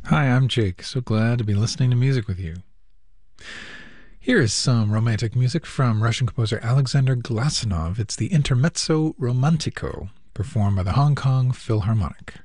Hi, I'm Jake. So glad to be listening to music with you. Here is some romantic music from Russian composer Alexander Glasunov. It's the Intermezzo Romantico, performed by the Hong Kong Philharmonic.